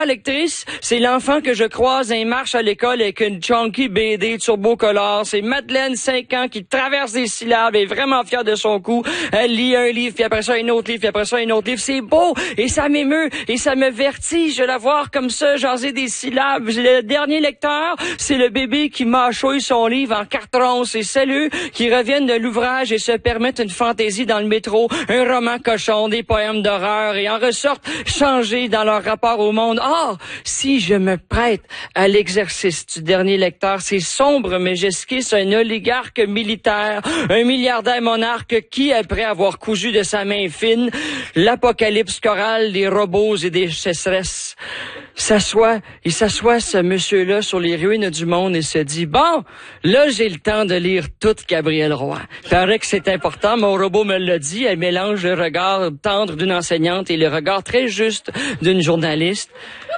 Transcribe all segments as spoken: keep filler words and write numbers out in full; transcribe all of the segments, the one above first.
lectrice, c'est l'enfant que je croise et marche à l'école avec une chunky B D turbocolore. C'est Madeleine, cinq ans, qui traverse des syllabes et est vraiment fière de son coup. Elle lit un livre, puis après ça, un autre livre, puis après ça, un autre livre. C'est beau et ça m'émeut et ça me vertige de la voir comme ça, jaser des syllabes. Le dernier lecteur, c'est le bébé qui mâchouille son livre en carton. C'est celles qui reviennent de l'ouvrage et se permettent une fantaisie dans le métro, un roman cochon, des poèmes d'horreur et en ressortent changés dans leur rapport au monde. Ah, si je me prête à l'exercice du dernier lecteur, c'est sombre, mais j'esquisse un oligarque militaire, un milliardaire monarque qui, après avoir cousu de sa main fine l'apocalypse chorale des robots et des sécheresses, s'assoit, il s'assoit, ce monsieur-là, sur les ruines du monde et se dit, bon, là, j'ai le temps de lire toute Gabrielle Roy. Il paraît que c'est important, mon robot me l'a dit, elle mélange le regard tendre d'une enseignante et le regard très juste d'une journaliste.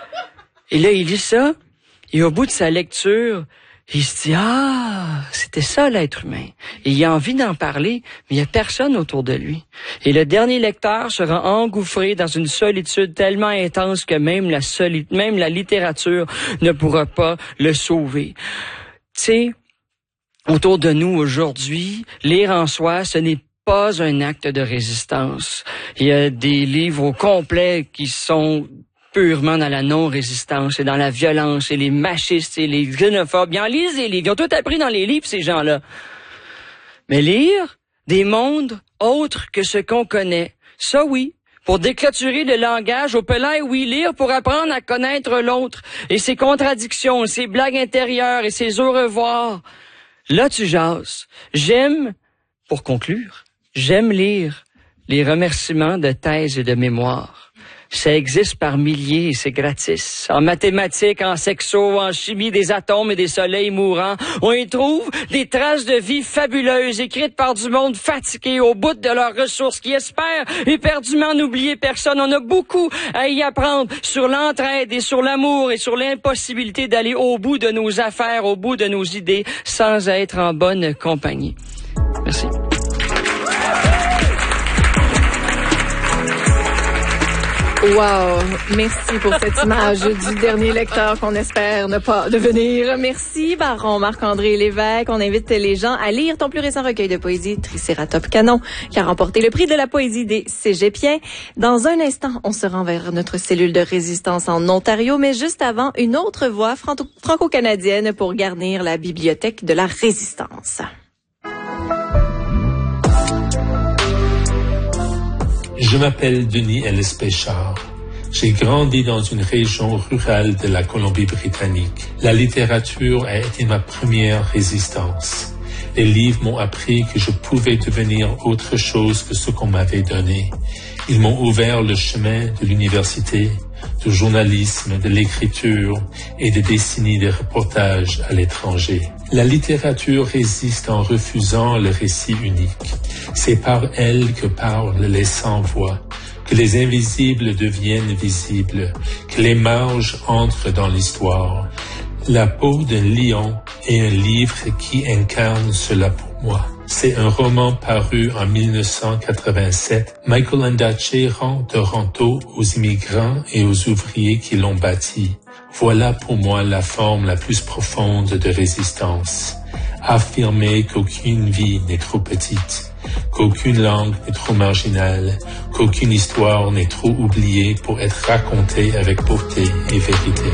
Et là, il lit ça, et au bout de sa lecture, il se dit, ah, c'était ça l'être humain. Et il a envie d'en parler, mais il n'y a personne autour de lui. Et le dernier lecteur sera engouffré dans une solitude tellement intense que même la soli- même la littérature ne pourra pas le sauver. Tu sais, autour de nous aujourd'hui, lire en soi, ce n'est pas un acte de résistance. Il y a des livres au complet qui sont purement dans la non-résistance et dans la violence et les machistes et les xénophobes. Ils en lisent les livres. Ils ont tout appris dans les livres, ces gens-là. Mais lire des mondes autres que ce qu'on connaît, ça oui. Pour déclaturer le langage au pelin, oui, lire pour apprendre à connaître l'autre et ses contradictions, ses blagues intérieures et ses au revoir. Là, tu jases. J'aime, pour conclure, j'aime lire les remerciements de thèse et de mémoire. Ça existe par milliers et c'est gratis. En mathématiques, en sexo, en chimie des atomes et des soleils mourants, on y trouve des traces de vie fabuleuses écrites par du monde fatigué au bout de leurs ressources qui espère éperdument n'oublier personne. On a beaucoup à y apprendre sur l'entraide et sur l'amour et sur l'impossibilité d'aller au bout de nos affaires, au bout de nos idées sans être en bonne compagnie. Merci. Wow! Merci pour cette image du dernier lecteur qu'on espère ne pas devenir. Merci, Baron Marc-André Lévesque. On invite les gens à lire ton plus récent recueil de poésie, Tricératops Canon, qui a remporté le prix de la poésie des Cégepiens. Dans un instant, on se rend vers notre cellule de résistance en Ontario, mais juste avant, une autre voix franco-canadienne pour garnir la bibliothèque de la résistance. Je m'appelle Denis Ellis Péchard. J'ai grandi dans une région rurale de la Colombie-Britannique. La littérature a été ma première résistance. Les livres m'ont appris que je pouvais devenir autre chose que ce qu'on m'avait donné. Ils m'ont ouvert le chemin de l'université, du journalisme, de l'écriture et des décennies de reportages à l'étranger. La littérature résiste en refusant le récit unique. C'est par elle que parlent les sans-voix, que les invisibles deviennent visibles, que les marges entrent dans l'histoire. La peau d'un lion est un livre qui incarne cela pour moi. C'est un roman paru en mille neuf cent quatre-vingt-sept. Michael Ondaatje rend Toronto aux immigrants et aux ouvriers qui l'ont bâti. Voilà pour moi la forme la plus profonde de résistance. Affirmer qu'aucune vie n'est trop petite, qu'aucune langue n'est trop marginale, qu'aucune histoire n'est trop oubliée pour être racontée avec beauté et vérité.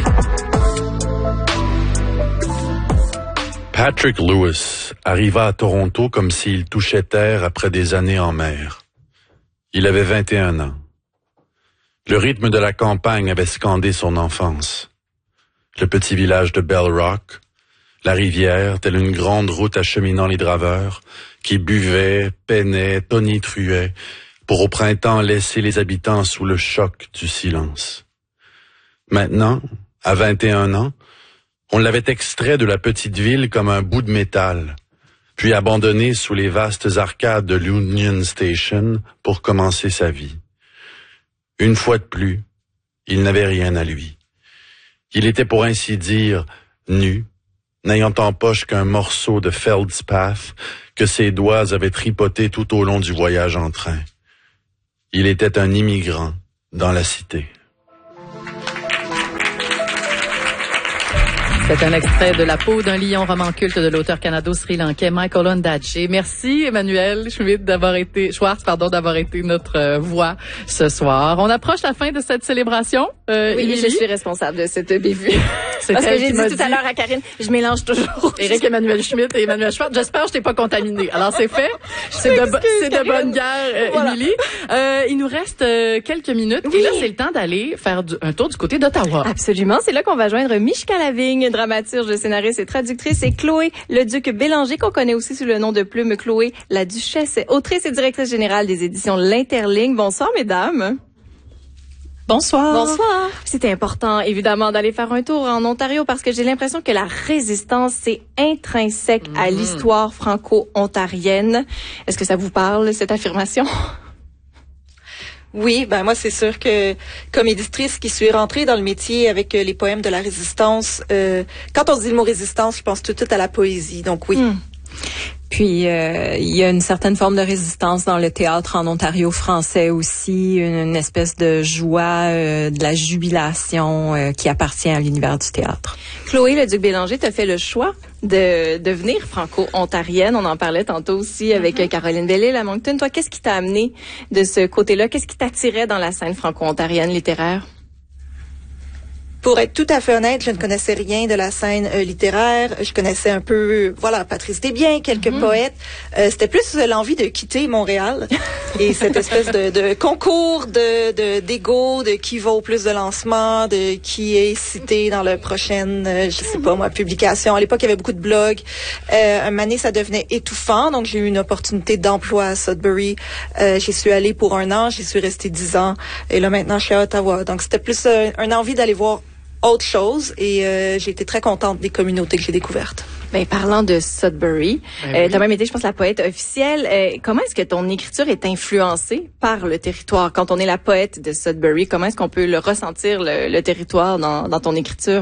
Patrick Lewis arriva à Toronto comme s'il touchait terre après des années en mer. Il avait vingt et un ans. Le rythme de la campagne avait scandé son enfance. Le petit village de Bell Rock, la rivière, telle une grande route acheminant les draveurs, qui buvaient, peinaient, tonitruaient, pour au printemps laisser les habitants sous le choc du silence. Maintenant, à vingt et un ans, on l'avait extrait de la petite ville comme un bout de métal, puis abandonné sous les vastes arcades de l'Union Station pour commencer sa vie. Une fois de plus, il n'avait rien à lui. Il était pour ainsi dire nu, n'ayant en poche qu'un morceau de feldspathe que ses doigts avaient tripoté tout au long du voyage en train. Il était un immigrant dans la cité. C'est un extrait de La peau d'un lion, roman culte de l'auteur canado-sri-lankais Michael Ondaatje. Merci Emmanuel Schmidt d'avoir été, Schwartz, pardon, d'avoir été notre euh, voix ce soir. On approche la fin de cette célébration. Euh, oui, Émilie? je suis responsable de cette bévue. C'est Parce que elle j'ai qui dit m'a tout à l'heure à Karine, je mélange toujours. Éric Emmanuel Schmidt et Emmanuel Schwartz. J'espère que je t'ai pas contaminé. Alors c'est fait. C'est de, bo- c'est de bonne guerre, euh, voilà. Émilie. Euh, il nous reste euh, quelques minutes. Oui. Et là, c'est le temps d'aller faire du, un tour du côté d'Ottawa. Absolument. C'est là qu'on va joindre Mishka Lavigne, dramaturge, scénariste et traductrice, et Chloé Leduc Bélanger, qu'on connaît aussi sous le nom de Plume Chloé, la Duchesse, autrice et directrice générale des éditions L'Interligne. Bonsoir, mesdames. Bonsoir. Bonsoir. C'était important, évidemment, d'aller faire un tour en Ontario parce que j'ai l'impression que la résistance, c'est intrinsèque mm-hmm. à l'histoire franco-ontarienne. Est-ce que ça vous parle, cette affirmation? Oui, ben moi c'est sûr que comme éditrice qui suis rentrée dans le métier avec euh, les poèmes de la résistance, euh, quand on dit le mot résistance, je pense tout de suite à la poésie. Donc oui. Mm. Puis euh, il y a une certaine forme de résistance dans le théâtre en Ontario français aussi, une, une espèce de joie, euh, de la jubilation euh, qui appartient à l'univers du théâtre. Chloé Leduc Bélanger, t'as fait le choix de devenir franco-ontarienne. On en parlait tantôt aussi avec mm-hmm. Caroline Bellil à Moncton. Toi, qu'est-ce qui t'a amené de ce côté-là? Qu'est-ce qui t'attirait dans la scène franco-ontarienne littéraire? Pour être tout à fait honnête, je ne connaissais rien de la scène euh, littéraire. Je connaissais un peu, voilà, Patrice Desbiens, quelques mm-hmm. poètes. Euh, c'était plus l'envie de quitter Montréal et cette espèce de, de concours de, de d'ego, de qui vaut plus de lancements, de qui est cité dans la prochaine, euh, je sais pas moi, publication. À l'époque, il y avait beaucoup de blogs. Euh, un moment donné, ça devenait étouffant, donc j'ai eu une opportunité d'emploi à Sudbury. Euh, j'y suis allée pour un an, j'y suis restée dix ans, et là maintenant, je suis à Ottawa. Donc c'était plus euh, un envie d'aller voir autre chose et euh, j'ai été très contente des communautés que j'ai découvertes. Ben, parlant de Sudbury, ben euh, oui. tu as même été, je pense, la poète officielle. Euh, comment est-ce que ton écriture est influencée par le territoire? Quand on est la poète de Sudbury, comment est-ce qu'on peut le ressentir, le, le territoire, dans, dans ton écriture?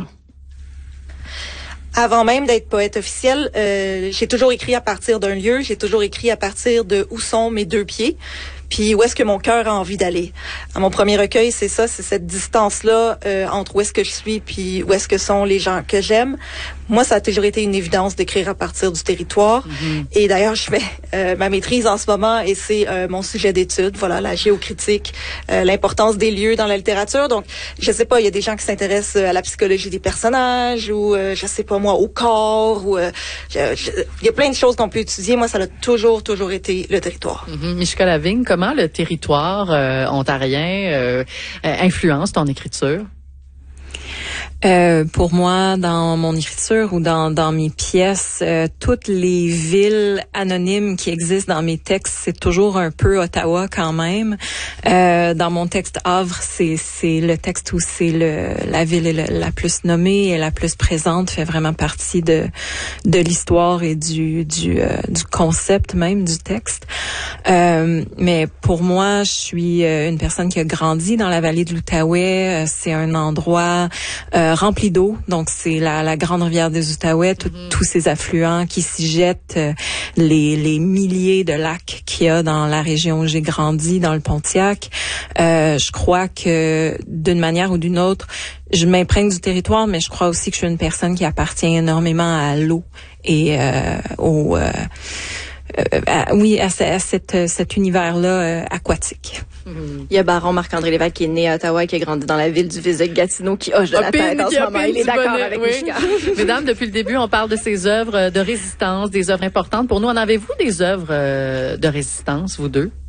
Avant même d'être poète officielle, euh, j'ai toujours écrit à partir d'un lieu, j'ai toujours écrit à partir de où sont mes deux pieds. Puis où est-ce que mon cœur a envie d'aller. À mon premier recueil, c'est ça, c'est cette distance-là euh, entre où est-ce que je suis puis où est-ce que sont les gens que j'aime. Moi, ça a toujours été une évidence d'écrire à partir du territoire. Mm-hmm. Et d'ailleurs, je fais euh, ma maîtrise en ce moment et c'est euh, mon sujet d'étude, voilà, la géocritique, euh, l'importance des lieux dans la littérature. Donc, je sais pas, il y a des gens qui s'intéressent à la psychologie des personnages ou, euh, je sais pas moi, au corps. Ou euh, il y a plein de choses qu'on peut étudier. Moi, ça a toujours, toujours été le territoire. Mm-hmm. Mishka Lavigne, comment le territoire euh, ontarien euh, influence ton écriture? Euh, pour moi, dans mon écriture ou dans dans mes pièces, euh, toutes les villes anonymes qui existent dans mes textes, c'est toujours un peu Ottawa quand même. Euh, dans mon texte Havre, c'est c'est le texte où c'est le la ville la, la plus nommée et la plus présente, fait vraiment partie de de l'histoire et du du euh, du concept même du texte. Euh, mais pour moi, je suis une personne qui a grandi dans la vallée de l'Outaouais. C'est un endroit euh, rempli d'eau, donc c'est la, la grande rivière des Outaouais, tout, mm-hmm. tous ces affluents qui s'y jettent, euh, les, les milliers de lacs qu'il y a dans la région où j'ai grandi, dans le Pontiac. Euh, je crois que d'une manière ou d'une autre, je m'imprègne du territoire, mais je crois aussi que je suis une personne qui appartient énormément à l'eau et euh, au euh, euh, à, oui à, à cette, cet univers-là euh, aquatique. Il y a Baron Marc-André Lévesque qui est né à Ottawa et qui a grandi dans la ville du Visac-Gatineau qui hoche de la tête en ce moment. Il est d'accord avec oui. Mishka. Mesdames, depuis le début, on parle de ces œuvres de résistance, des œuvres importantes. Pour nous, en avez-vous des œuvres de résistance, vous deux?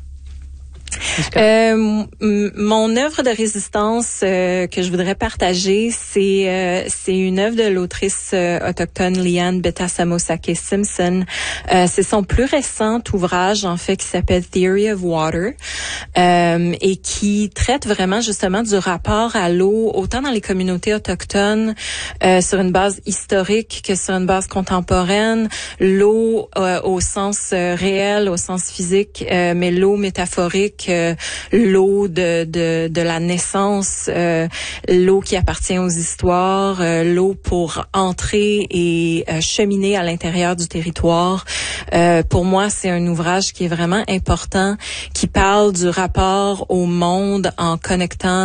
Euh, m- mon œuvre de résistance euh, que je voudrais partager, c'est euh, c'est une œuvre de l'autrice euh, autochtone Leanne Betasamosake Simpson. Euh, c'est son plus récent ouvrage en fait qui s'appelle Theory of Water euh, et qui traite vraiment justement du rapport à l'eau autant dans les communautés autochtones euh, sur une base historique que sur une base contemporaine. L'eau euh, au sens euh, réel, au sens physique, euh, mais l'eau métaphorique. Euh, l'eau de, de, de la naissance, euh, l'eau qui appartient aux histoires, euh, l'eau pour entrer et euh, cheminer à l'intérieur du territoire. Euh, pour moi, c'est un ouvrage qui est vraiment important, qui parle du rapport au monde en connectant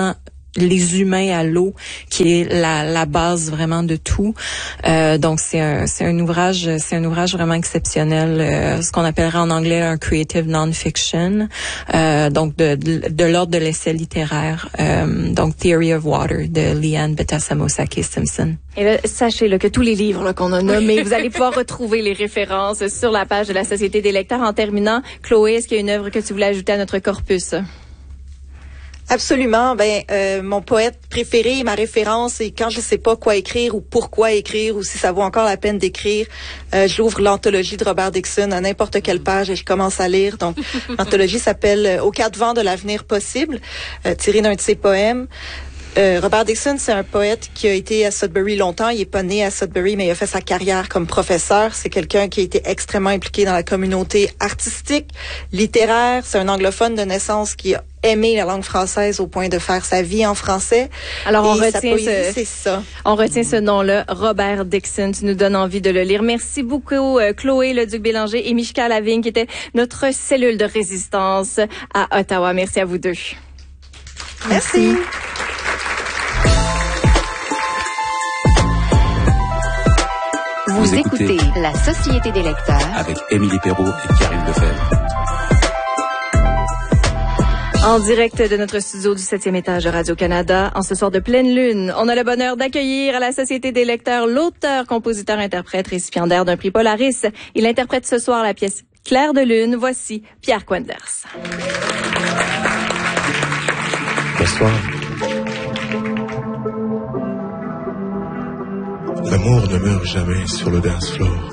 les humains à l'eau, qui est la, la base vraiment de tout. Euh, donc c'est un c'est un ouvrage c'est un ouvrage vraiment exceptionnel, euh, ce qu'on appellerait en anglais un creative non-fiction, euh, donc de de, de l'ordre de l'essai littéraire. Euh, donc Theory of Water de Leanne Betasamosake Simpson. Et là, sachez là, que tous les livres là, qu'on a nommés, vous allez pouvoir retrouver les références sur la page de la Société des lecteurs. En terminant, Chloé, est-ce qu'il y a une œuvre que tu voulais ajouter à notre corpus? Absolument. Ben, euh, mon poète préféré, ma référence, et quand je sais pas quoi écrire ou pourquoi écrire ou si ça vaut encore la peine d'écrire, euh, j'ouvre l'anthologie de Robert Dixon à n'importe quelle page et je commence à lire. Donc, l'anthologie s'appelle Aux quatre vents de l'avenir possible, euh, tiré d'un de ses poèmes. Euh, Robert Dixon, c'est un poète qui a été à Sudbury longtemps. Il est pas né à Sudbury, mais il a fait sa carrière comme professeur. C'est quelqu'un qui a été extrêmement impliqué dans la communauté artistique, littéraire. C'est un anglophone de naissance qui a aimé la langue française au point de faire sa vie en français. Alors, on Et retient sa poésie, ce, c'est ça. On retient ce nom-là, Robert Dixon. Tu nous donnes envie de le lire. Merci beaucoup, euh, Chloé Leduc-Bélanger et Mishka Lavigne, qui était notre cellule de résistance à Ottawa. Merci à vous deux. Merci. Merci. Vous, Vous écoutez, écoutez La Société des lecteurs avec Émilie Perrault et Karine Lefebvre. En direct de notre studio du septième étage de Radio-Canada, en ce soir de pleine lune, on a le bonheur d'accueillir à la Société des lecteurs l'auteur, compositeur, interprète, récipiendaire d'un prix Polaris. Il interprète ce soir la pièce Clair de lune. Voici Pierre Quenders. Bonsoir. L'amour ne meurt jamais sur le dance floor.